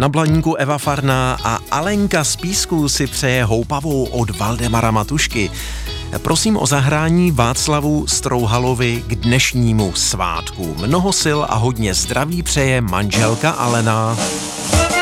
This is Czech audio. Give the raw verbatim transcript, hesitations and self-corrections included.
Na Blaníku Eva Farná a Alenka z Písku si přeje houpavou od Valdemara Matušky. Prosím o zahrání Václavu Strouhalovi k dnešnímu svátku. Mnoho sil a hodně zdraví přeje manželka Alena.